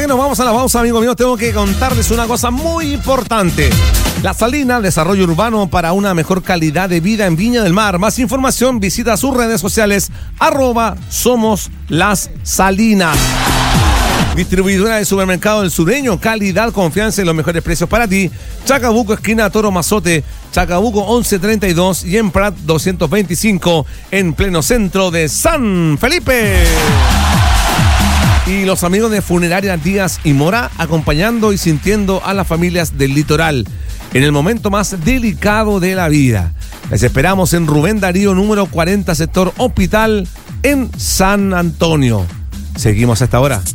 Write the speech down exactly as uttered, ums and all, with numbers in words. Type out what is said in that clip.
que nos vamos a la pausa, amigos míos, tengo que contarles una cosa muy importante. La Salina, desarrollo urbano para una mejor calidad de vida en Viña del Mar. Más información, visita sus redes sociales, arroba Somos Las Salinas. Distribuidora de supermercado del Sureño, calidad, confianza y los mejores precios para ti. Chacabuco, esquina Toro Mazote, Chacabuco once treinta y dos y en Prat doscientos veinticinco, en pleno centro de San Felipe. Y los amigos de Funeraria Díaz y Mora, acompañando y sintiendo a las familias del litoral en el momento más delicado de la vida. Les esperamos en Rubén Darío, número cuarenta, sector Hospital, en San Antonio. Seguimos hasta ahora.